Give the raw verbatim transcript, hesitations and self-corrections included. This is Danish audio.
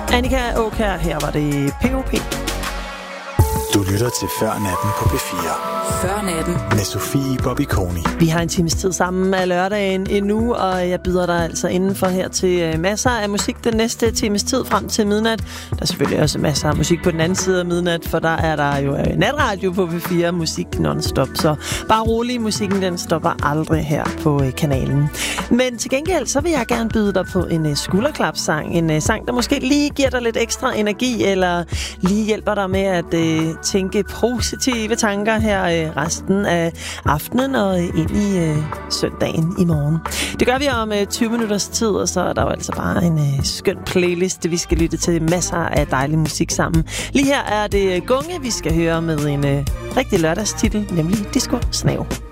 Annika Aukjær, her var det P O P. Du lytter til Før Natten på P fire. Før Natten. Med Sofie Bobby Koni. Vi har en times tid sammen af lørdagen endnu, og jeg byder dig altså indenfor her til masser af musik den næste times tid frem til midnat. Der er selvfølgelig også masser af musik på den anden side af midnat, for der er der jo natradio på P fire, musik non-stop. Så bare rolig, musikken den stopper aldrig her på kanalen. Men til gengæld, så vil jeg gerne byde dig på en skulderklapsang. En sang, der måske lige giver dig lidt ekstra energi, eller lige hjælper dig med at øh, tænke positive tanker her øh, resten af aftenen og ind i øh, søndagen i morgen. Det gør vi om øh, tyve minutters tid, og så er der jo altså bare en øh, skøn playlist. Vi skal lytte til masser af dejlig musik sammen. Lige her er det Gunge, vi skal høre med en øh, rigtig lørdagstitel, nemlig Disco Snav.